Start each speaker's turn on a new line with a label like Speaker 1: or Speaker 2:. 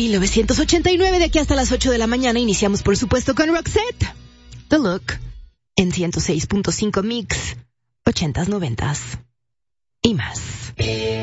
Speaker 1: 1989, de aquí hasta las 8 de la mañana. Iniciamos, por supuesto, con Roxette, The Look, en 106.5 Mix, 80s, 90s y más.